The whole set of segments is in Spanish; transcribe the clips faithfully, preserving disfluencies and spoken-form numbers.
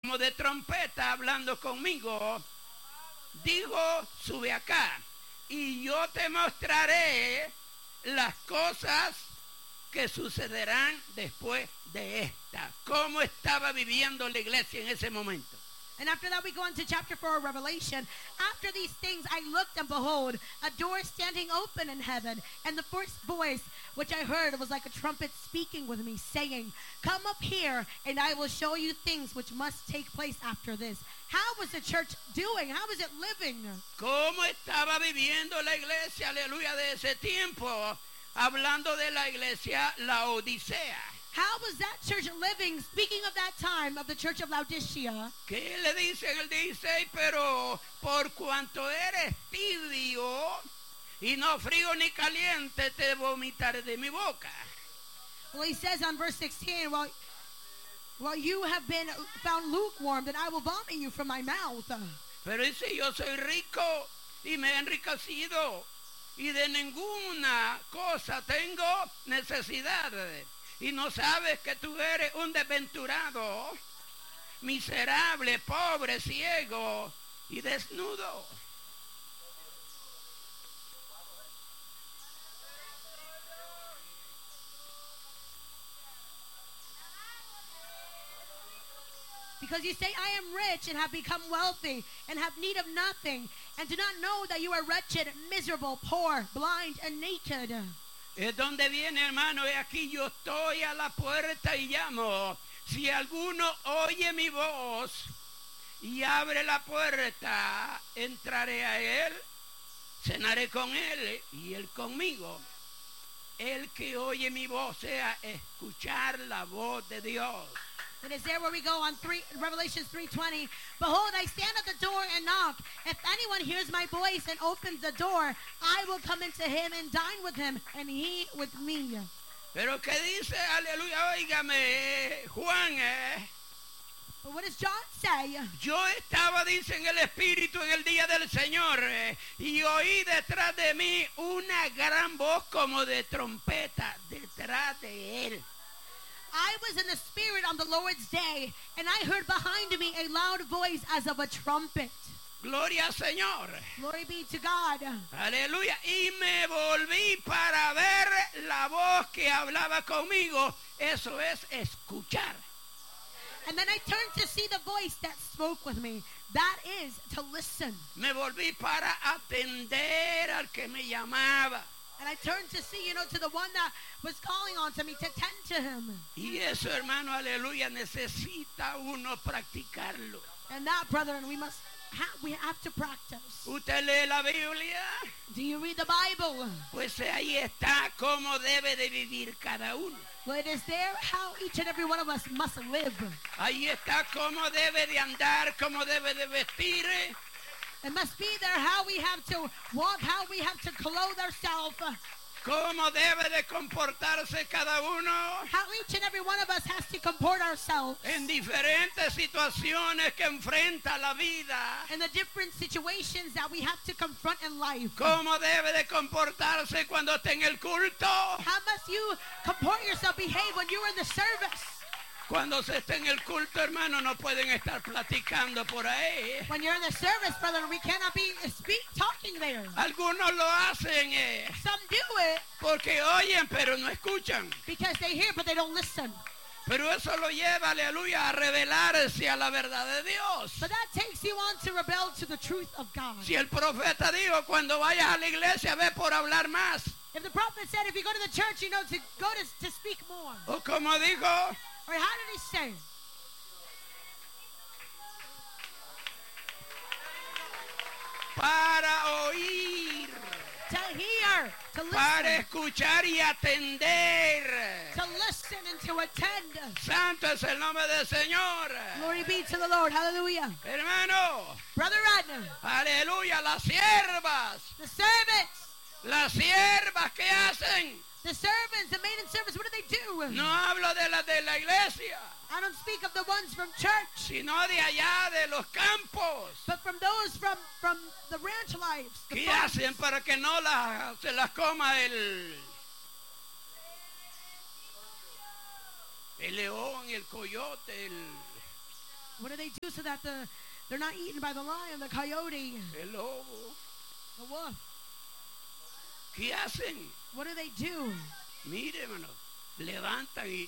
como de trompeta hablando conmigo. Digo, sube acá y yo te mostraré las cosas que sucederán después de esta. ¿Cómo estaba viviendo la iglesia en ese momento? And after that we go on to chapter four of Revelation. After these things I looked, and behold, a door standing open in heaven. And the first voice which I heard was like a trumpet speaking with me, saying, come up here, and I will show you things which must take place after this. How was the church doing? How was it living? ¿Cómo estaba viviendo la iglesia, aleluya, de ese tiempo? Hablando de la iglesia Laodicea. How was that church living? Speaking of that time of the church of Laodicea. ¿Qué le dice en el dieciséis? Pero por cuanto eres tibio y no frío ni caliente, te vomitaré de mi boca. Well, he says on verse sixteen, well, well, you have been found lukewarm, then I will vomit you from my mouth. Pero dice, yo soy rico y me he enriquecido y de ninguna cosa tengo necesidad. Y no sabes que tú eres un desventurado, miserable, pobre, ciego y desnudo. Because you say, I am rich and have become wealthy and have need of nothing, and do not know that you are wretched, miserable, poor, blind, and naked. Es donde viene, hermano, y aquí yo estoy a la puerta y llamo. Si alguno oye mi voz y abre la puerta, entraré a él, cenaré con él y él conmigo. El que oye mi voz, sea escuchar la voz de Dios. It is there where we go on three, Revelation three twenty. Behold, I stand at the door and knock. If anyone hears my voice and opens the door, I will come into him and dine with him, and he with me. Pero que dice, aleluya, óigame, Juan, eh. But what does John say? Yo estaba, dice, en el Espíritu en el día del Señor, eh, y oí detrás de mí una gran voz como de trompeta detrás de él. I was in the Spirit on the Lord's day, and I heard behind me a loud voice as of a trumpet. Gloria al Señor. Glory be to God. Aleluya. Y me volví para ver la voz que hablaba conmigo. Eso es escuchar. And then I turned to see the voice that spoke with me. That is to listen. Me volví para atender al que me llamaba. And I turned to see, you know, to the one that was calling on to me, to tend to him. Y eso, hermano, aleluya, necesita uno practicarlo. And that, brethren, we must ha- we have to practice. ¿Usted lee la Biblia? Do you read the Bible? Pues ahí está cómo debe de vivir cada uno. Well, it is there how each and every one of us must live. Ahí está cómo debe de andar, cómo debe de vestir. It must be there how we have to walk, how we have to clothe ourselves. Cómo debe de comportarse cada uno. How each and every one of us has to comport ourselves. En diferentes situaciones que enfrenta la vida. In the different situations that we have to confront in life. Cómo debe de comportarse cuando esté en el culto. How must you comport yourself, behave when you're in the service? Cuando se esté en el culto, hermano, no pueden estar platicando por ahí. When you're in the service, brother, we cannot be speak talking there. Algunos lo hacen eh, Some do it porque oyen, pero no escuchan. because they hear, but they don't listen. Pero eso lo lleva, aleluya, a revelarse a la verdad de Dios. But that takes you on to rebel to the truth of God. Si el profeta dijo, cuando vayas a la iglesia, ve por hablar más. If the prophet said, if you go to the church, you know, to go to, to speak more. O como dijo, Or how did he say? para oír, To hear, to para listen, escuchar y atender. to listen and to attend. Santo es el nombre del Señor. Glory be to the Lord. Hallelujah. Hermano, Brother Adnan, aleluya, las siervas, the servants, las siervas que hacen. the servants, the maiden servants, what do they do? No hablo de las de la iglesia, I don't speak of the ones from church, sino de allá de los campos. but from those from, from the ranch lives. The ¿Qué farms. hacen para que no la, se las coma el, el león, el coyote, el, What do they do so that the they're not eaten by the lion, the coyote, el lobo. the wolf? ¿Qué hacen? What do they do? Mire, hermano, levantan y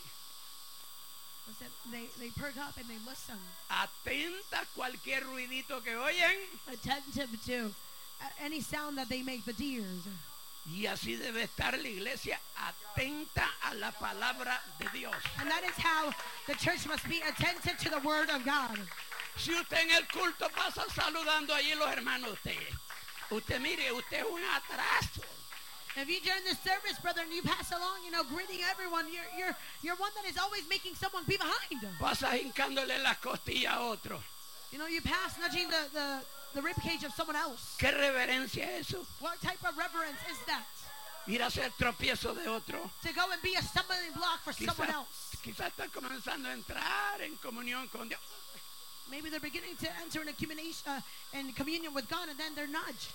Is that They, they perk up and they listen, atenta a cualquier ruidito que oyen. attentive to uh, any sound that they make, the deers. Y así debe estar la iglesia, atenta a la palabra de Dios. And that is how the church must be attentive to the word of God. Si usted en el culto pasa saludando allí los hermanos de usted, usted mire, usted es un atraso. If you during the service, brother, and you pass along, you know, greeting everyone, you're you're you're one that is always making someone be behind. Pasa hincándole las costillas a otro. You know, you pass nudging the the the rib cage of someone else. ¿Qué reverencia es eso? What type of reverence is that? Ir a hacer tropiezo de otro. To go and be a stumbling block for someone Quizás else. quizá está comenzando a entrar en comunión con Dios. Maybe they're beginning to enter in a communication, uh, in communion with God, and then they're nudged.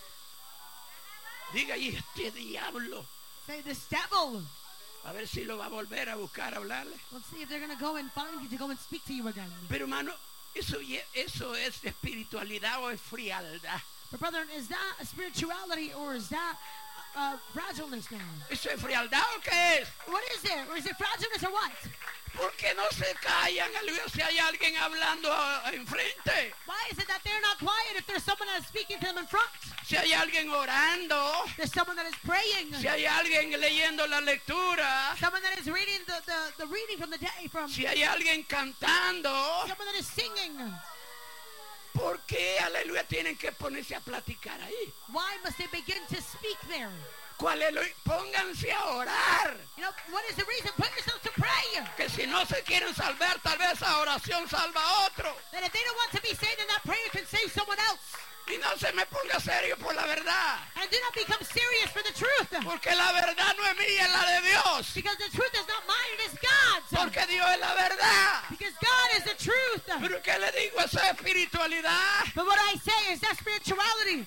Diga, y este diablo, Say, this devil. a ver si lo va a volver a buscar a hablarle. Let's see if they're going to go and find you to go and speak to you again. Pero hermano, eso, ye- eso es espiritualidad o es frialdad. But brother, is that a spirituality or is that uh, fragileness now? ¿Eso es frialdad o qué es? What is it? Or is it fragileness or what? ¿Por qué no se callan aleluya, si hay alguien hablando a- enfrente? Why is it that they're not quiet if there's someone that is speaking to them in front? Si hay alguien orando, There's someone that is praying. si hay alguien leyendo la lectura, Someone that is reading the, the, the reading from the day from si hay alguien cantando, someone that is singing. ¿por qué aleluya tienen que ponerse a platicar ahí? Why must they begin to speak there? ¿Cuál es lo? Pónganse a orar. You know, what is the reason? Put yourself to pray. Que si no se quieren salvar, tal vez esa oración salva a otro. That if they don't want to be saved, then that prayer can save someone else. Y no se me ponga serio por la verdad. And do not become serious for the truth. Porque la verdad no es mía, es la de Dios. Because the truth is not mine, it is God's. Porque Dios es la verdad. Because God is the truth. Pero ¿qué le digo a esa espiritualidad? But what I say is that spirituality.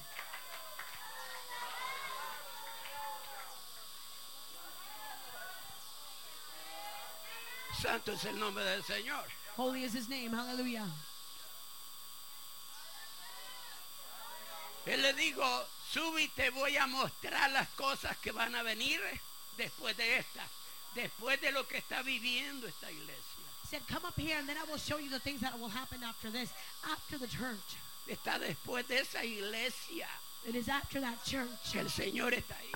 Santo es el nombre del Señor. Holy is his name. Hallelujah. Él le digo, sube y te voy a mostrar las cosas que van a venir después de esta. Después de lo que está viviendo esta iglesia. He said, come up here and then I will show you the things that will happen after this. After the church. Está después de esa iglesia It is after that church. que el Señor está ahí.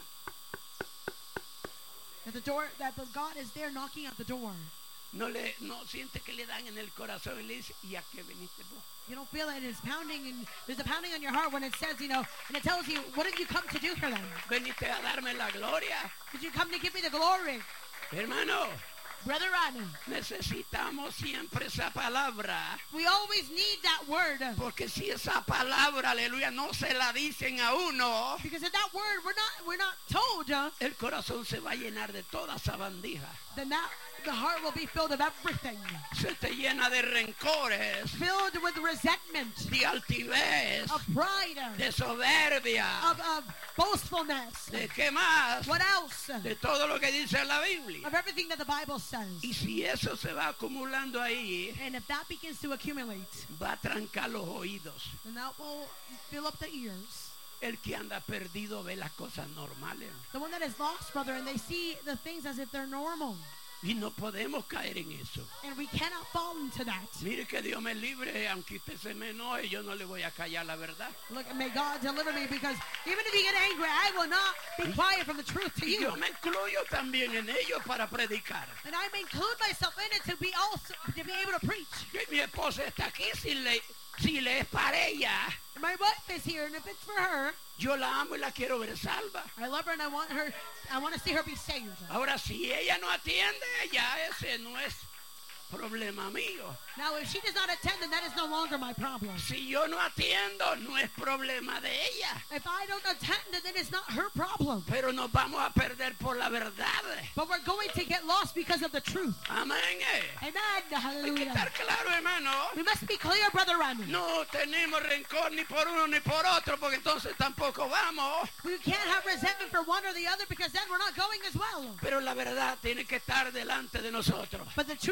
That the door, that the God is there knocking at the door. No le, no siente que le dan en el corazón y le dice, ¿y a qué veniste vos? You don't feel it. It's pounding, and there's a pounding on your heart when it says, you know, and it tells you, what did you come to do here then? Veniste a darme la gloria. Did you come to give me the glory? Hermano, Brethren, necesitamos siempre esa palabra. we always need that word. Porque si esa palabra, aleluya, no se la dicen a uno, Because if that word we're not we're not told, uh, el corazón se va a llenar de toda esa bandija. then that the heart will be filled of everything. Se te llena de rencores, Filled with resentment, de altivez, of pride, de soberbia, of, of boastfulness. de qué más, What else? de todo lo que dice la Biblia. Of everything that the Bible says. Y si eso se va acumulando ahí, And if that begins to accumulate, va a trancar los oídos. then that will fill up the ears. El que anda perdido ve las cosas normales. The one that is lost, brother, and they see the things as if they're normal. Y no podemos caer en eso. And we cannot fall into that. Mire que Dios me libre, aunque usted se me enoje, yo no le voy a callar la verdad. Look, may God deliver me, because even if you get angry, I will not be quiet from the truth to Y you. yo me incluyo también en ello para predicar. And I may include myself in it to be also to be able to preach. Que mi esposa está aquí, si le, si le es para ella, And my wife is here, and if it's for her, yo la amo y la quiero ver salva. I love her and I want her, I want to see her be saved. Ahora, si ella no atiende, ya ese no es problema mío. Now, if she does not attend, then that is no longer my problem. Si yo no atiendo, no es problema de ella. If I don't attend, then it's not her problem. Pero nos vamos a perder por la verdad. But we're going to get lost because of the truth. Amén. eh. Amen. Hay que Hallelujah. estar claro, hermano. We must be clear, brother Randy. No tenemos rencor ni por uno ni por otro, porque entonces tampoco vamos. We can't have resentment for one or the other, because then we're not going as well. Pero la verdad tiene que estar delante de nosotros. But the truth has to be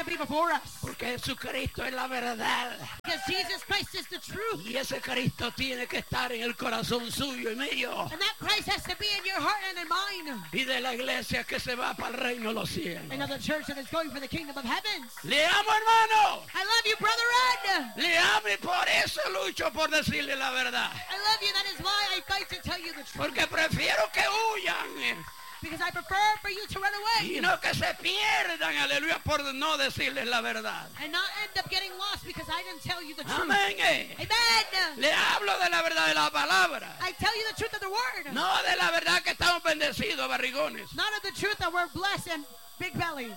company before us. Porque Jesucristo es la verdad. Because Jesus Christ is the truth. Y ese Cristo tiene que estar en el corazón suyo y mío. And that Christ has to be in your heart and in mine. Y de la iglesia que se va para el reino de los cielos. And of the church that is going for the kingdom of heavens. Le amo, hermano. I love you, brother Ed. Le amo y por eso lucho por decirle la verdad. I love you. That is why I fight to tell you the truth. Porque prefiero que huyan. Because I prefer for you to run away. Y no que se pierdan, aleluya, por no decirles la verdad. And not end up getting lost because I didn't tell you the truth. Amén. Amen. Le hablo de la verdad de la palabra. I tell you the truth of the word. No de la verdad que estamos bendecidos, barrigones. Not of the truth that we're blessed and big belly.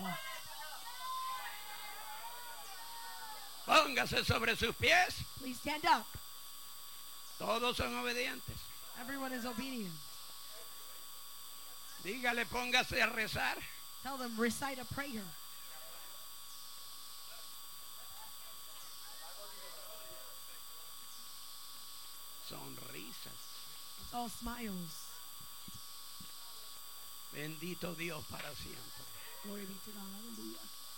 Póngase sobre sus pies. Please stand up. Todos son obedientes. Everyone is obedient. Dígale, póngase a rezar. Tell them, recite a prayer. Sonrisas. It's all smiles. Bendito Dios para siempre. Glory be to God. Hallelujah.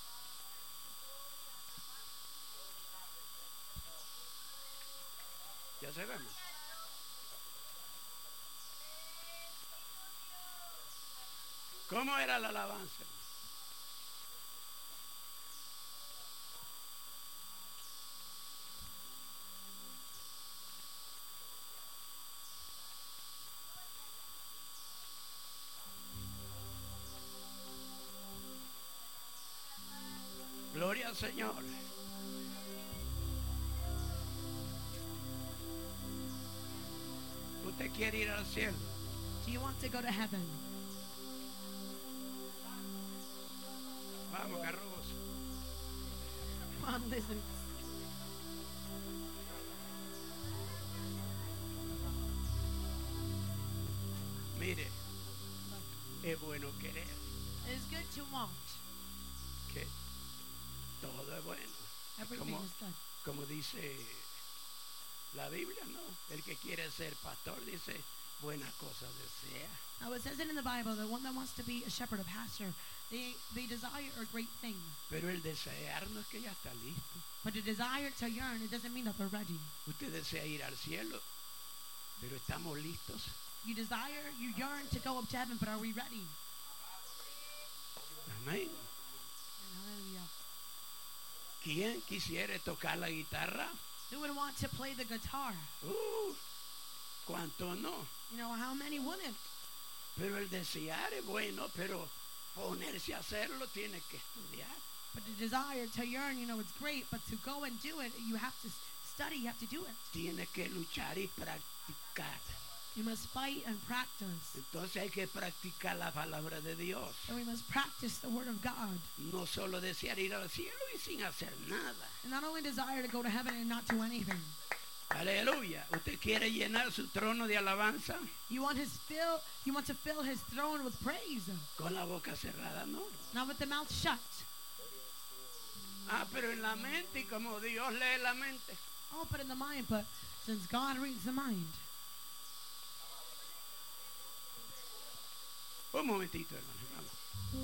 Ya sabemos. ¿Cómo era la alabanza? Gloria al Señor. ¿Usted quiere ir al cielo? Do you want to go to heaven? Vamos, Carrus. Come on, listen. Mire, es bueno querer, It's good to want. que todo es bueno. Everything Como, is good. como dice la Biblia, ¿no? El que quiere ser pastor dice, buenas cosas desea. Now it says it in the Bible, the one that wants to be a shepherd, a pastor, they, they desire a great thing. Pero el desear no es que ya está listo. But to desire to yearn, it doesn't mean that they're ready. Usted desea ir al cielo, pero estamos listos. You desire, you yearn to go up to heaven, but are we ready? Amén. Hallelujah. ¿Quién quisiera tocar la guitarra? Who would want to play the guitar? Uh, ¿Cuánto no? You know, how many wouldn't? Pero el desear es bueno, pero ponerse a hacerlo tiene que estudiar. But the desire to yearn, you know, it's great, but to go and do it, you have to study, you have to do it. Tiene que luchar y practicar. You must fight and practice. Entonces hay que practicar la palabra de Dios. And we must practice the word of God. No solo desear ir al cielo y sin hacer nada. And not only desire to go to heaven and not do anything. Aleluya. ¿Usted quiere llenar su trono de alabanza? You want his fill you want to fill his throne with praise. Con la boca cerrada, no. Not with the mouth shut. Ah, pero en la mente, y como Dios lee la mente. Oh, but in the mind, but since God reads the mind. Un momentito, hermano. Vamos.